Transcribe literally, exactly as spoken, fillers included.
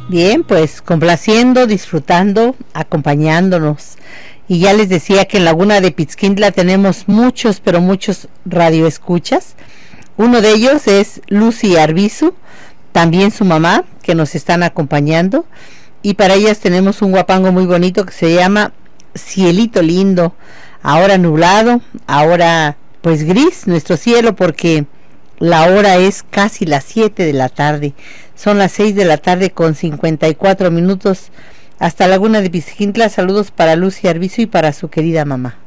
Bien, pues complaciendo, disfrutando, acompañándonos. Y ya les decía que en Laguna de Pitzquintla tenemos muchos, pero muchos radioescuchas. Uno de ellos es Lucy Arbizu, también su mamá, que nos están acompañando. Y para ellas tenemos un guapango muy bonito que se llama Cielito Lindo. Ahora nublado, ahora pues gris nuestro cielo, porque la hora es casi las siete de la tarde. Son las seis de la tarde con cincuenta y cuatro minutos. Hasta Laguna de Pitzquintla, saludos para Lucy Arbizu y para su querida mamá.